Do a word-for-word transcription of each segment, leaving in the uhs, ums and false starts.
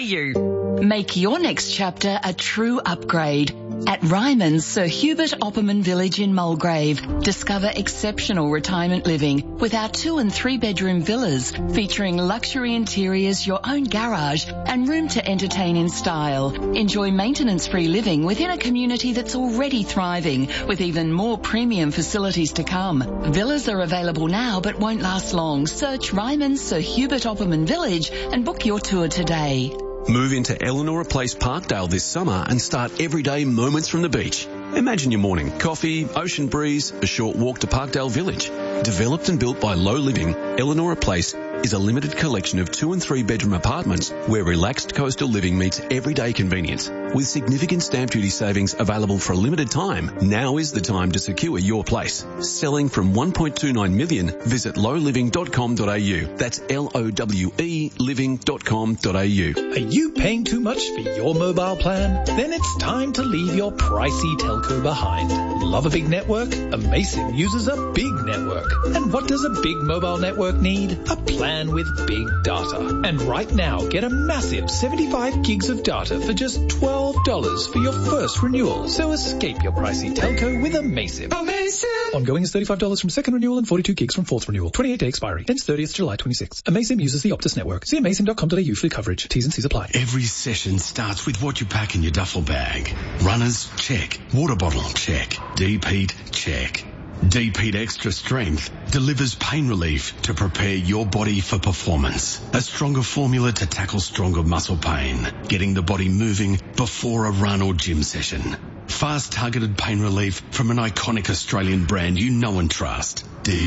you. Make your next chapter a true upgrade. At Ryman's Sir Hubert Opperman Village in Mulgrave, discover exceptional retirement living with our two and three bedroom villas featuring luxury interiors, your own garage and room to entertain in style. Enjoy maintenance-free living within a community that's already thriving with even more premium facilities to come. Villas are available now but won't last long. Search Ryman's Sir Hubert Opperman Village and book your tour today. Move into Eleanor Place Parkdale this summer and start everyday moments from the beach. Imagine your morning coffee, ocean breeze, a short walk to Parkdale Village. Developed and built by Low Living, Eleanor Place is a limited collection of two and three bedroom apartments where relaxed coastal living meets everyday convenience. With significant stamp duty savings available for a limited time, now is the time to secure your place. Selling from one point two nine million, visit low living dot com dot a u. That's L O W E living dot com dot a u. Are you paying too much for your mobile plan? Then it's time to leave your pricey telco behind. Love a big network? Amaysim uses a big network. And what does a big mobile network need? A plan with big data. And right now, get a massive seventy-five gigs of data for just twelve dollars for your first renewal. So escape your pricey telco with Amaysim. Amaysim! Ongoing is thirty-five dollars from second renewal and forty-two gigs from fourth renewal. twenty-eight day expiry. Ends thirtieth July twenty-sixth. Amaysim uses the Optus network. See amaysim dot com dot a u for coverage. T's and C's apply. Every session starts with what you pack in your duffel bag. Runners, check. Water bottle, check. Deep heat, check. Deep Heat Extra Strength delivers pain relief to prepare your body for performance. A stronger formula to tackle stronger muscle pain, getting the body moving before a run or gym session. Fast targeted pain relief from an iconic Australian brand you know and trust. Deep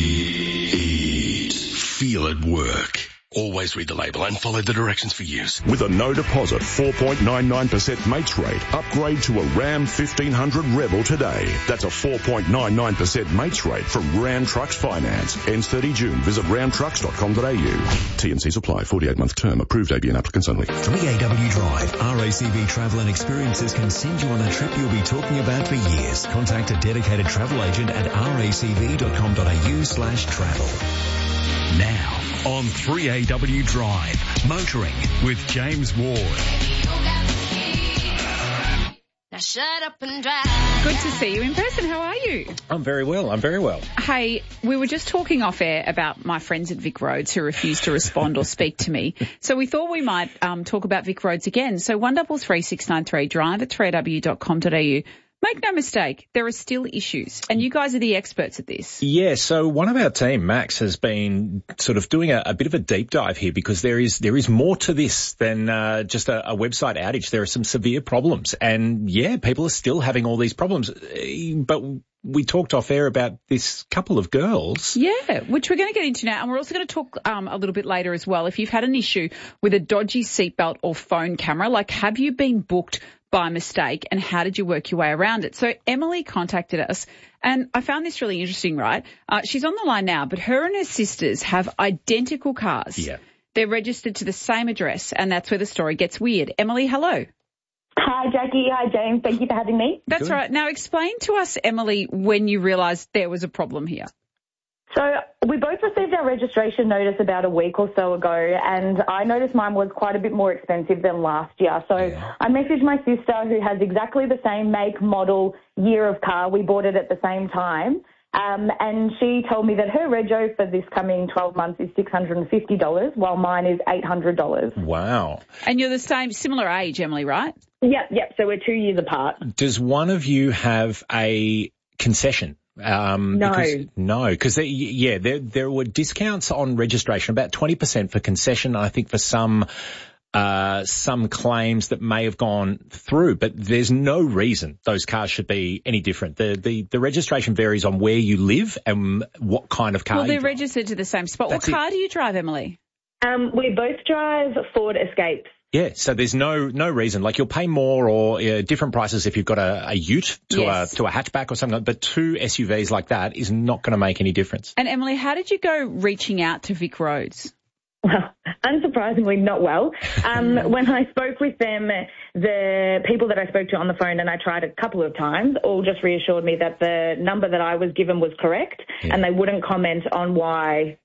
Heat. Feel it work. Always read the label and follow the directions for use. With a no deposit four point nine nine percent mates rate, upgrade to a Ram fifteen hundred Rebel today. That's a four point nine nine percent mates rate from Ram Trucks Finance. Ends thirty June. Visit ram trucks dot com dot a u. T and C's apply. forty-eight month term. Approved A B N applicants only. three A W Drive. R A C V Travel and Experiences can send you on a trip you'll be talking about for years. Contact a dedicated travel agent at racv dot com dot a u slash travel. Now on three A W Drive, motoring with James Ward. Now shut up and drive. Good to see you in person. How are you? I'm very well. I'm very well. Hey, we were just talking off air about my friends at Vic Roads who refused to respond or speak to me. So we thought we might um, talk about Vic Roads again. So one double three six nine three drive at three a w dot com dot a u. Make no mistake, there are still issues, and you guys are the experts at this. Yeah, so one of our team, Max, has been sort of doing a, a bit of a deep dive here because there is there is more to this than uh, just a, a website outage. There are some severe problems, and yeah, people are still having all these problems. But we talked off air about this couple of girls. Yeah, which we're going to get into now, and we're also going to talk um, a little bit later as well. If you've had an issue with a dodgy seatbelt or phone camera, like have you been booked by mistake, and how did you work your way around it? So Emily contacted us, and I found this really interesting, right? Uh, she's on the line now, but her and her sisters have identical cars. Yeah. They're registered to the same address, and that's where the story gets weird. Emily, hello. Hi, Jackie. Hi, James. Thank you for having me. That's Good. right. Now explain to us, Emily, when you realised there was a problem here. So we both received our registration notice about a week or so ago, and I noticed mine was quite a bit more expensive than last year. So Yeah. I messaged my sister, who has exactly the same make, model, year of car. We bought it at the same time. Um, and she told me that her rego for this coming twelve months is six hundred fifty dollars, while mine is eight hundred dollars. Wow. And you're the same, similar age, Emily, right? Yep, yep. So we're two years apart. Does one of you have a concession? Um, No. Because, no, because, yeah, there, there were discounts on registration, about twenty percent for concession, I think, for some uh, some claims that may have gone through, but there's no reason those cars should be any different. The the, the registration varies on where you live and what kind of car Well, you they're drive. registered to the same spot. That's what car it. do you drive, Emily? Um, we both drive Ford Escapes. Yeah, so there's no no reason. Like you'll pay more or uh, different prices if you've got a, a ute to Yes. a to a hatchback or something, but two S U Vs like that is not going to make any difference. And Emily, how did you go reaching out to Vic Roads? Well, unsurprisingly, not well. Um, when I spoke with them, the people that I spoke to on the phone, and I tried a couple of times, all just reassured me that the number that I was given was correct, Yeah. and they wouldn't comment on why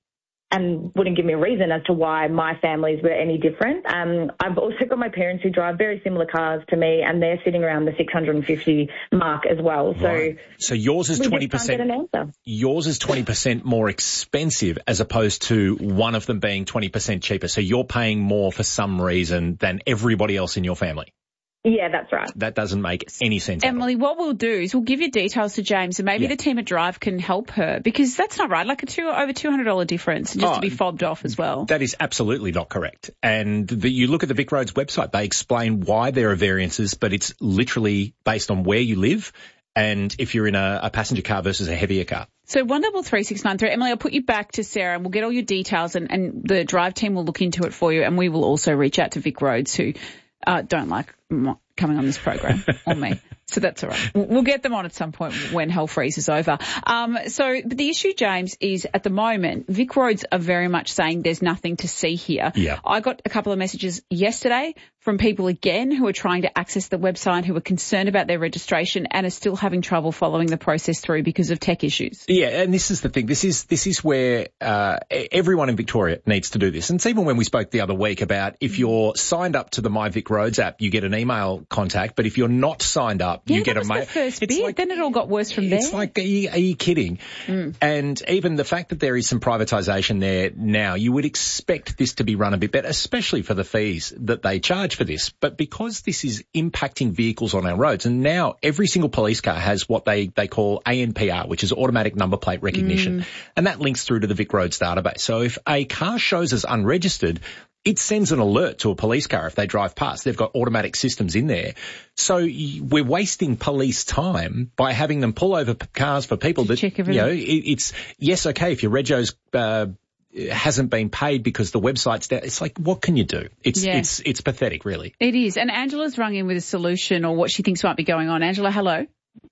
and wouldn't give me a reason as to why my families were any different. Um, I've also got my parents who drive very similar cars to me, and they're sitting around the six hundred fifty mark as well. So, right. So yours is twenty percent. We just can't get an answer. Yours is twenty percent more expensive as opposed to one of them being twenty percent cheaper. So you're paying more for some reason than everybody else in your family. Yeah, that's right. That doesn't make any sense. Emily, what we'll do is we'll give you details to James, and maybe yeah. the team at Drive can help her, because that's not right. Like a two over two hundred dollars difference, just oh, to be fobbed off as well. That is absolutely not correct. And the, you look at the Vic Roads website, they explain why there are variances, but it's literally based on where you live and if you're in a, a passenger car versus a heavier car. So one double three six nine three. Emily, I'll put you back to Sarah, and we'll get all your details, and, and the Drive team will look into it for you, and we will also reach out to Vic Roads, who uh, don't like coming on this program, or me. So that's all right. We'll get them on at some point when hell freezes over. Um, so but the issue, James, is at the moment, Vic Roads are very much saying there's nothing to see here. Yeah. I got a couple of messages yesterday from people again who are trying to access the website, who are concerned about their registration and are still having trouble following the process through because of tech issues. Yeah, and this is the thing. This is this is where uh, everyone in Victoria needs to do this. And it's even when we spoke the other week about if you're signed up to the My Vic Roads app, you get an email contact, but if you're not signed up, yeah, you get that was a mail. The first bit. Like, then it all got worse from there. It's like, are you, are you kidding? Mm. And even the fact that there is some privatisation there now, you would expect this to be run a bit better, especially for the fees that they charge for this. But because this is impacting vehicles on our roads, and now every single police car has what they, they call A N P R, which is automatic number plate recognition, mm. and that links through to the Vic Roads database. So if a car shows as unregistered, it sends an alert to a police car if they drive past. They've got automatic systems in there. So we're wasting police time by having them pull over cars for people that, you know, it, it's, yes, okay, if your rego's, uh, hasn't been paid because the website's down. It's like, what can you do? It's, yeah. it's, it's pathetic, really. It is. And Angela's rung in with a solution or what she thinks might be going on. Angela, hello.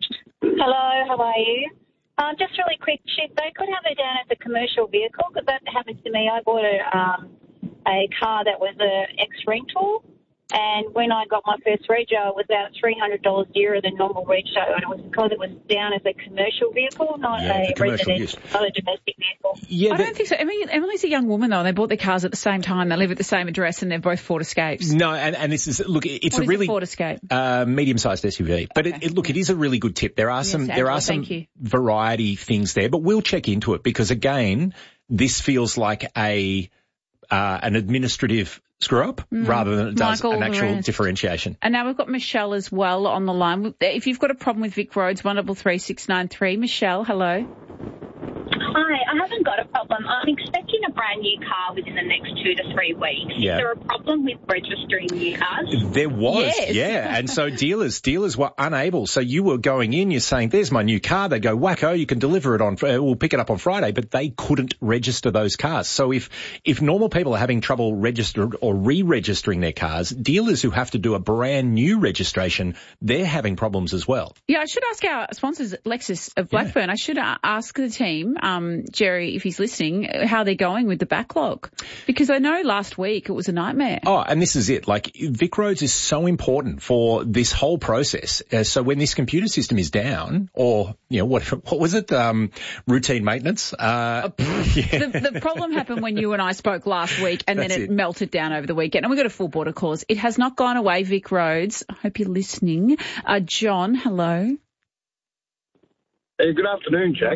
Hello, how are you? Um, just really quick, she, they could have it down as a commercial vehicle, because that happens to me. I bought a, um, a car that was a ex-rental, and when I got my first rego, it was about three hundred dollars dearer than normal rego, and it was because it was down as a commercial vehicle, not yeah, a residential, not a domestic vehicle. Yeah, I don't think so. Emily, Emily's a young woman, though, and they bought their cars at the same time. They live at the same address, and they're both Ford Escapes. No, and, and this is, look, it's what a really... What is a Ford Escape? Uh, medium-sized S U V. But okay. it, it, look, it is a really good tip. There are yes, some, Angela, there are some variety things there, but we'll check into it because, again, this feels like a... Uh, an administrative screw-up mm. rather than it does Michael, an actual differentiation. And now we've got Michelle as well on the line. If you've got a problem with Vic Roads, one double three six nine three. Michelle, hello. Hi, I haven't got a problem. I'm expecting a brand new car within the next two to three weeks. Yeah. Is there a problem with registering new cars? There was, yes. yeah. And so dealers, dealers were unable. So you were going in, you're saying, there's my new car. They go, wacko, you can deliver it on, uh, we'll pick it up on Friday, but they couldn't register those cars. So if, if normal people are having trouble registered or re-registering their cars, dealers who have to do a brand new registration, they're having problems as well. Yeah, I should ask our sponsors, Lexus of Blackburn, yeah. I should ask the team, um, Jerry, if he's listening, how they're going with the backlog. Because I know last week it was a nightmare. Oh, and this is it. Like, Vic Roads is so important for this whole process. Uh, so when this computer system is down, or, you know, what what was it? Um, routine maintenance? Uh, yeah. the, the problem happened when you and I spoke last week, and then it, it melted down over the weekend. And we got a full border calls. It has not gone away, Vic Roads. I hope you're listening. Uh, John, hello. Hey, good afternoon, Jack.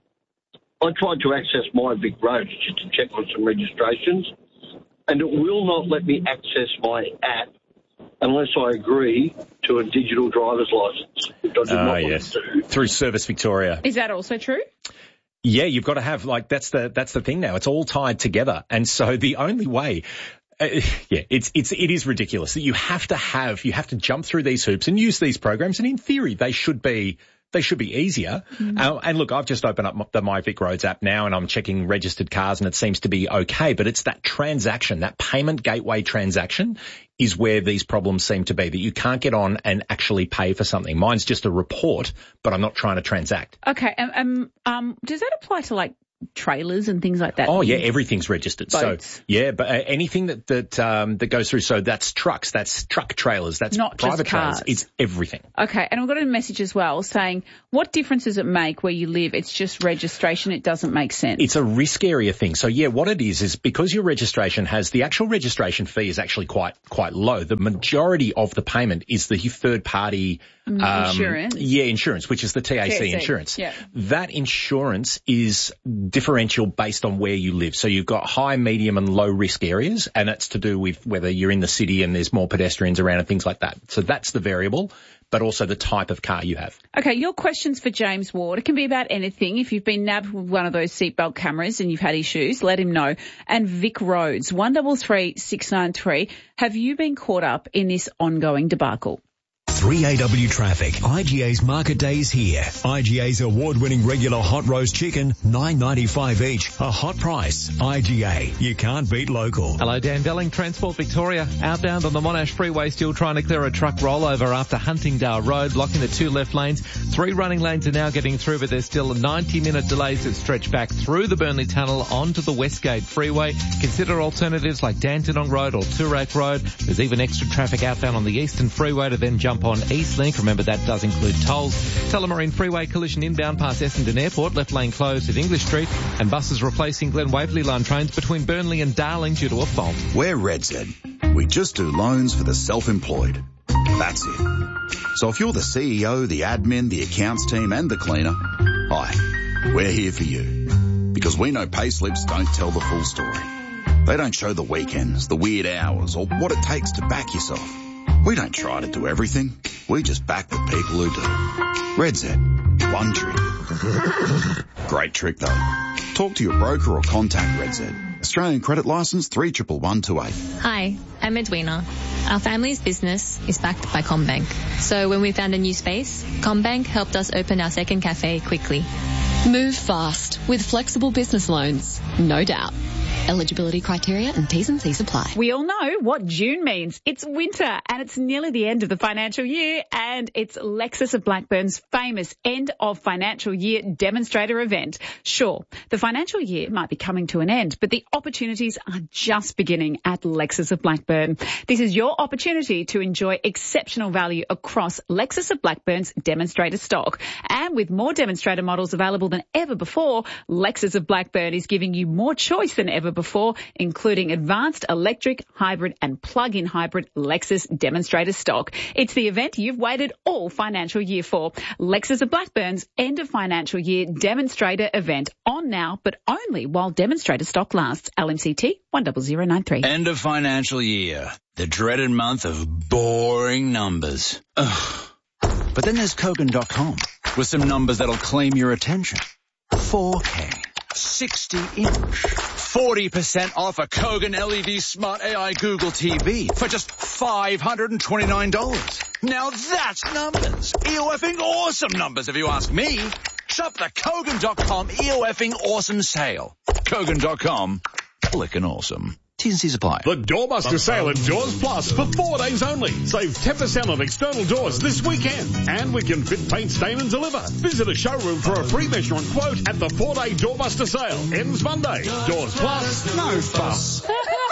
I tried to access my Vic Roads just to check on some registrations, and it will not let me access my app unless I agree to a digital driver's licence, which I do uh, not yes. want to do. Through Service Victoria. Is that also true? Yeah, you've got to have, like, that's the that's the thing now. It's all tied together. And so the only way... Uh, yeah, it's, it's, it is ridiculous that you have to have, you have to jump through these hoops and use these programs. And in theory, they should be... They should be easier. Mm. Uh, and look, I've just opened up the My Vic Roads app now and I'm checking registered cars and it seems to be okay. But it's that transaction, that payment gateway transaction is where these problems seem to be, that you can't get on and actually pay for something. Mine's just a report, but I'm not trying to transact. Okay. Um, um, does that apply to like trailers and things like that? Oh, yeah, everything's registered. Boats. So, yeah, but uh, anything that that um, that goes through, so that's trucks, that's truck trailers, that's Not private just cars. trailers. It's everything. Okay, and I've got a message as well saying, what difference does it make where you live? It's just registration. It doesn't make sense. It's a risk area thing. So, yeah, what it is is because your registration has, the actual registration fee is actually quite quite low. The majority of the payment is the third party Mm, um, insurance. Yeah, insurance, which is the T A C, T A C, insurance. yeah. That insurance is differential based on where you live. So you've got high, medium and low risk areas, and it's to do with whether you're in the city and there's more pedestrians around and things like that. So that's the variable, but also the type of car you have. Okay, your questions for James Ward. It can be about anything. If you've been nabbed with one of those seatbelt cameras and you've had issues, let him know. And Vic Rhodes, one double three six nine three. Have you been caught up in this ongoing debacle? three A W Traffic. I G A's Market Day is here. I G A's award-winning regular hot roast chicken, nine ninety-five each. A hot price. I G A. You can't beat local. Hello, Dan Belling, Transport Victoria. Outbound on the Monash Freeway, still trying to clear a truck rollover after Huntingdale Road, blocking the two left lanes. Three running lanes are now getting through, but there's still ninety minute delays that stretch back through the Burnley Tunnel onto the Westgate Freeway. Consider alternatives like Dandenong Road or Toorak Road. There's even extra traffic outbound on the Eastern Freeway to then jump on Eastlink. Remember, that does include tolls. Tullamarine Freeway collision inbound past Essendon Airport, left lane closed at English Street, and buses replacing Glen Waverley line trains between Burnley and Darling due to a fault. We're RedZ. We just do loans for the self-employed. That's it. So if you're the C E O, the admin, the accounts team and the cleaner, hi, we're here for you. Because we know payslips don't tell the full story. They don't show the weekends, the weird hours, or what it takes to back yourself. We don't try to do everything. We just back the people who do. RedZ. One trick. Great trick though. Talk to your broker or contact RedZ. Australian credit licence three one one two eight. Hi, I'm Edwina. Our family's business is backed by CommBank. So when we found a new space, CommBank helped us open our second cafe quickly. Move fast with flexible business loans. No doubt. Eligibility criteria and T's and C's apply. We all know what June means. It's winter and it's nearly the end of the financial year, and it's Lexus of Blackburn's famous end of financial year demonstrator event. Sure, the financial year might be coming to an end, but the opportunities are just beginning at Lexus of Blackburn. This is your opportunity to enjoy exceptional value across Lexus of Blackburn's demonstrator stock. And with more demonstrator models available than ever before, Lexus of Blackburn is giving you more choice than ever before, including advanced electric, hybrid and plug-in hybrid Lexus demonstrator stock. It's the event you've waited all financial year for. Lexus of Blackburn's end of financial year demonstrator event, on now, but only while demonstrator stock lasts. L M C T one zero zero nine three. End of financial year. The dreaded month of boring numbers. Ugh. But then there's Kogan dot com with some numbers that'll claim your attention. four K, sixty inch, forty percent off a Kogan L E D Smart A I Google T V for just five hundred twenty-nine dollars. Now that's numbers. E-O-F-ing awesome numbers if you ask me. Shop the Kogan dot com E-O-F-ing awesome sale. Kogan dot com, clickin' awesome. T's and C's apply. The Doorbuster sale at Doors Plus for four days only. Save ten percent on external doors this weekend. And we can fit, paint, stain and deliver. Visit a showroom for a free measurement quote at the four-day Doorbuster sale. Ends Monday. Doors Plus, no fuss.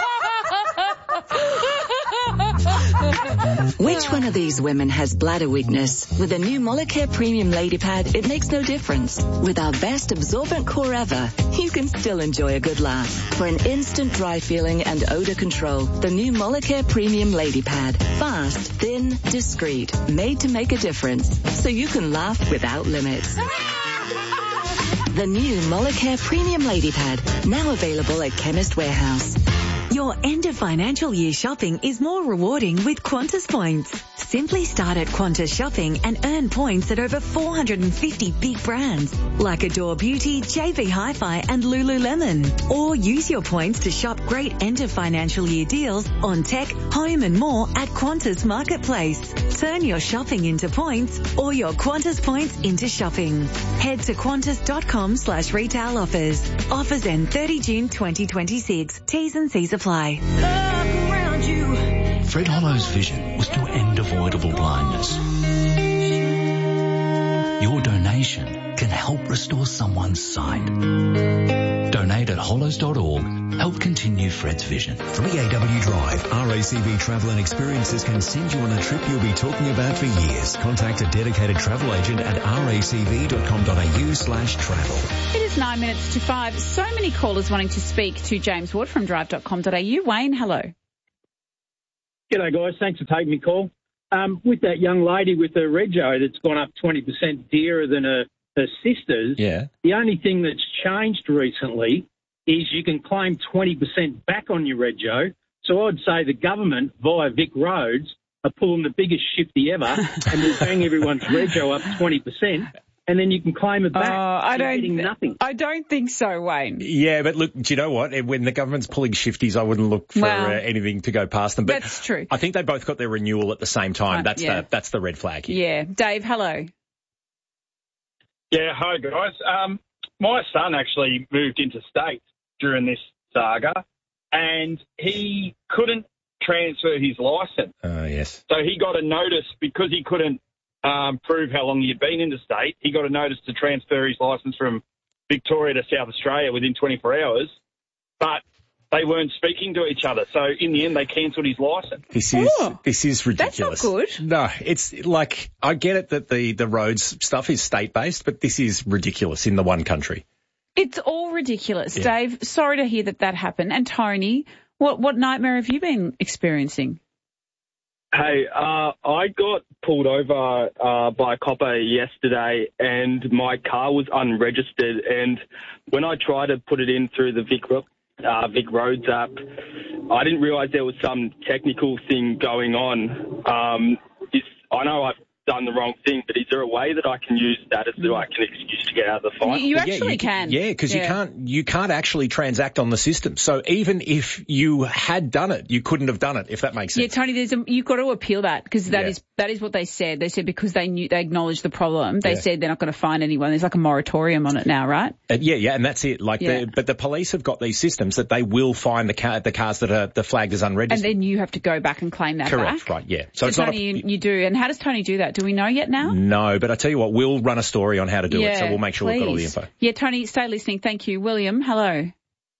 Which one of these women has bladder weakness? With the new Molicare Premium Lady Pad, it makes no difference. With our best absorbent core ever, you can still enjoy a good laugh. For an instant dry feeling and odor control, the new Molicare Premium Lady Pad. Fast, thin, discreet, made to make a difference. So you can laugh without limits. The new Molicare Premium Lady Pad, now available at Chemist Warehouse. Your end of financial year shopping is more rewarding with Qantas points. Simply start at Qantas Shopping and earn points at over four hundred fifty big brands like Adore Beauty, J B Hi-Fi and Lululemon. Or use your points to shop great end of financial year deals on tech, home and more at Qantas Marketplace. Turn your shopping into points or your Qantas points into shopping. Head to qantas dot com slash retail offers. Offers end thirty June twenty twenty-six. T's and C's apply. Look around you. Fred Hollow's vision was to end avoidable blindness. Your donation can help restore someone's sight. Donate at hollows dot org. Help continue Fred's vision. three A W Drive. R A C V Travel and Experiences can send you on a trip you'll be talking about for years. Contact a dedicated travel agent at racv.com.au slash travel. It is nine minutes to five. So many callers wanting to speak to James Wood from drive dot com dot a u. Wayne, hello. G'day, guys. Thanks for taking my call. Um, with that young lady with her rego that's gone up twenty percent dearer than her, her sister's, yeah. the only thing that's changed recently is you can claim twenty percent back on your rego. So I'd say the government, via Vic Roads, are pulling the biggest shifty ever and they're paying everyone's rego up twenty percent. And then you can claim it back. Oh, I don't, getting nothing. I don't think so, Wayne. Yeah, but look, do you know what? When the government's pulling shifties, I wouldn't look for Well, uh, anything to go past them. But that's true. I think they both got their renewal at the same time. Uh, that's yeah. the that's the red flag here. Yeah. Dave, hello. Yeah, hi guys. Um, my son actually moved interstate during this saga, and he couldn't transfer his license. Oh, yes. So he got a notice because he couldn't um, prove how long he had been interstate. He got a notice to transfer his license from Victoria to South Australia within twenty-four hours, but they weren't speaking to each other. So in the end, they cancelled his license. This is this is ridiculous. That's not good. No, it's like I get it that the the roads stuff is state based, but this is ridiculous in the one country. It's all ridiculous. Yeah. Dave, sorry to hear that that happened. And Tony, what what nightmare have you been experiencing? Hey, uh, I got pulled over uh, by a copper yesterday and my car was unregistered, and when I tried to put it in through the Vic, uh, Vic Roads app, I didn't realise there was some technical thing going on. Um, is, I know I've done the wrong thing, but is there a way that I can use that as like an excuse to get out of the fine? You Well, actually yeah, you, can. Yeah, because Yeah. you can't you can't actually transact on the system. So even if you had done it, you couldn't have done it. If that makes sense. Yeah, Tony, there's a, you've got to appeal that because that Yeah. is that is what they said. They said because they knew they acknowledged the problem, they Yeah. said they're not going to fine anyone. There's like a moratorium on it now, right? Uh, yeah, yeah, and that's it. Like, Yeah. the, but the police have got these systems that they will find the car, the cars that are the flagged as And unregistered. then you have to go back and claim that Correct, back. right? Yeah. So, So, it's not Tony, a, you, you do. And how does Tony do that? Do we know yet now? no, but I tell you what, we'll run a story on how to do yeah, it, so we'll make sure we've got all the please. info. Yeah, Tony, stay listening. Thank you. William, hello.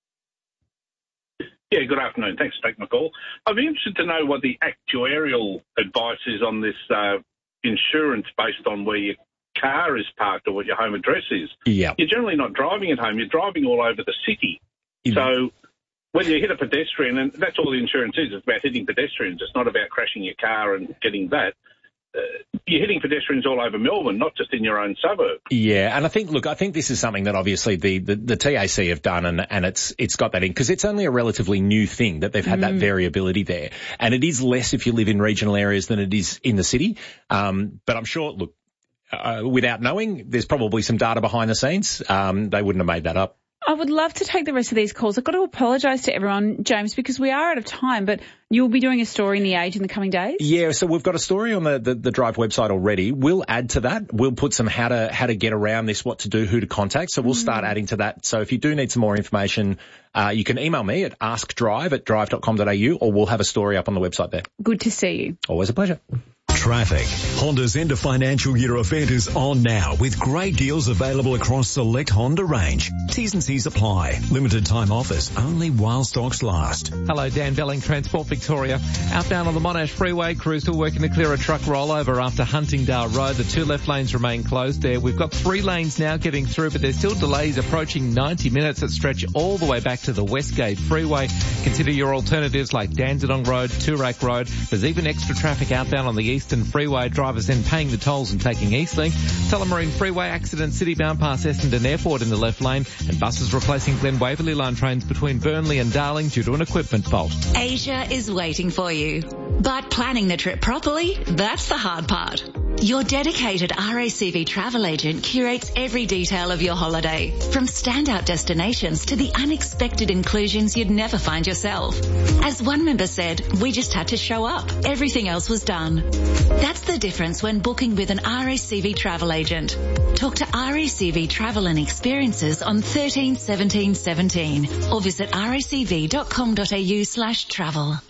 Yeah, good afternoon. Thanks for taking my call. I'd be interested to know what the actuarial advice is on this uh, insurance based on where your car is parked or what your home address is. Yeah. You're generally not driving at home. You're driving all over the city. So when you hit a pedestrian, and that's all the insurance is, it's about hitting pedestrians. It's not about crashing your car and getting that. Uh, you're hitting pedestrians all over Melbourne, not just in your own suburb. Yeah, and I think, look, I think this is something that obviously the, the, the T A C have done, and, and it's it's got that in, because it's only a relatively new thing that they've had that Mm. variability there. And it is less if you live in regional areas than it is in the city. Um, but I'm sure, look, uh, without knowing, there's probably some data behind the scenes. Um, they wouldn't have made that up. I would love to take the rest of these calls. I've got to apologise to everyone, James, because we are out of time, but you'll be doing a story in The Age in the coming days? Yeah, so we've got a story on the, the, the Drive website already. We'll add to that. We'll put some how to how to get around this, what to do, who to contact. So we'll start adding to that. So if you do need some more information, uh, you can email me at askdrive at drive dot com dot a u, or we'll have a story up on the website there. Good to see you. Always a pleasure. Traffic. Honda's end of financial year event is on now with great deals available across select Honda range. T's and C's apply. Limited time offers only while stocks last. Hello, Dan Belling, Transport Victoria. Outbound on the Monash Freeway, crew still working to clear a truck rollover after Huntingdale Road. The two left lanes remain closed there. We've got three lanes now getting through, but there's still delays approaching ninety minutes that stretch all the way back to the Westgate Freeway. Consider your alternatives like Dandenong Road, Toorak Road. There's even extra traffic outbound on the Eastern Freeway. Drivers then paying the tolls and taking Eastlink. Tullamarine Freeway accident citybound past Essendon Airport in the left lane, and buses replacing Glen Waverley line trains between Burnley and Darling due to an equipment fault. Asia is waiting for you. But planning the trip properly, that's the hard part. Your dedicated R A C V travel agent curates every detail of your holiday, from standout destinations to the unexpected inclusions you'd never find yourself. As one member said, we just had to show up. Everything else was done. That's the difference when booking with an R A C V travel agent. Talk to R A C V Travel and Experiences on thirteen seventeen seventeen or visit racv dot com dot a u slash travel.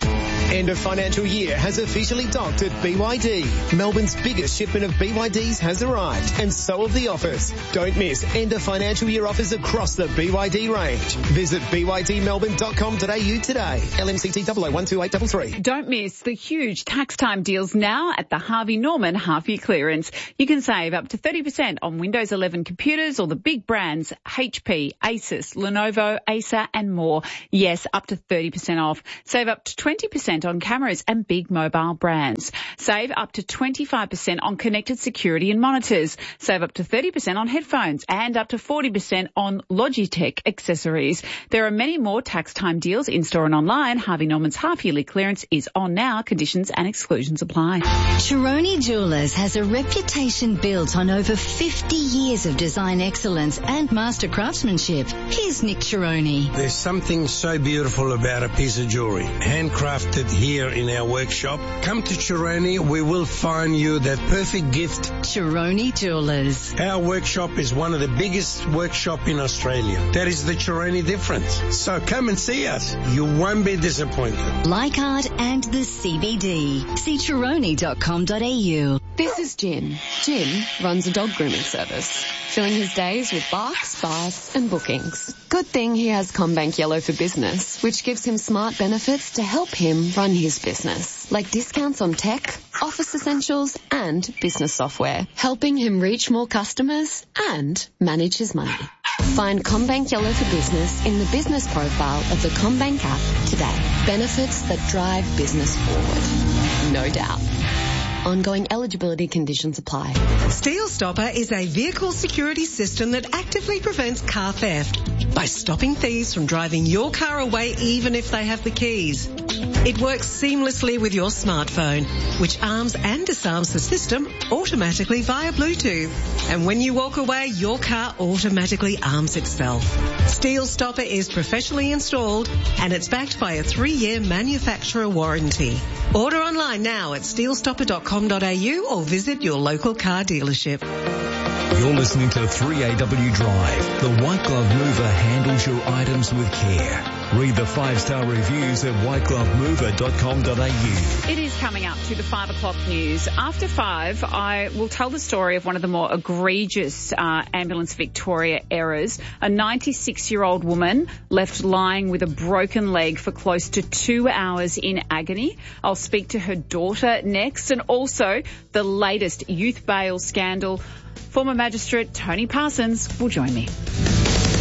End of financial year has officially docked at B Y D. Melbourne's biggest shipment of B Y Ds has arrived, and so have the offers. Don't miss end of financial year offers across the B Y D range. Visit b y d melbourne dot com dot a u today. L M C T double oh one two eight three three. Don't miss the huge tax time deals now at the Harvey Norman half-year clearance. You can save up to thirty percent on Windows eleven computers or the big brands H P, Asus, Lenovo, Acer and more. Yes, up to thirty percent off. Save up to twenty percent on cameras and big mobile brands. Save up to twenty-five percent on connected security and monitors. Save up to thirty percent on headphones and up to forty percent on Logitech accessories. There are many more tax time deals in-store and online. Harvey Norman's half-yearly clearance is on now. Conditions and exclusions apply. Chironi Jewellers has a reputation built on over fifty years of design excellence and master craftsmanship. Here's Nick Chironi. There's something so beautiful about a piece of jewellery, handcrafted here in our workshop. Come to Chironi, we will find you that perfect gift. Chironi Jewellers. Our workshop is one of the biggest workshops in Australia. That is the Chironi difference. So come and see us. You won't be disappointed. Leichhardt and the C B D. See chironi dot com dot a u. This is Jim. Jim runs a dog grooming service, filling his days with barks, baths and bookings. Good thing he has CommBank Yellow for Business, which gives him smart benefits to help him run his business, like discounts on tech, office essentials and business software, helping him reach more customers and manage his money. Find CommBank Yellow for Business in the business profile of the CommBank app today. Benefits that drive business forward. No doubt. Ongoing eligibility conditions apply. Steel Stopper is a vehicle security system that actively prevents car theft by stopping thieves from driving your car away even if they have the keys. It works seamlessly with your smartphone, which arms and disarms the system automatically via Bluetooth. And when you walk away, your car automatically arms itself. Steel Stopper is professionally installed and it's backed by a three-year manufacturer warranty. Order online now at steel stopper dot com dot a u or visit your local car dealership. You're listening to three A W Drive. The White Glove Mover handles your items with care. Read the five-star reviews at white glove mover dot com dot a u. It is coming up to the five o'clock news. After five, I will tell the story of one of the more egregious uh, Ambulance Victoria errors. A ninety-six-year-old woman left lying with a broken leg for close to two hours in agony. I'll speak to her daughter next, and also the latest youth bail scandal. Former Magistrate Tony Parsons will join me.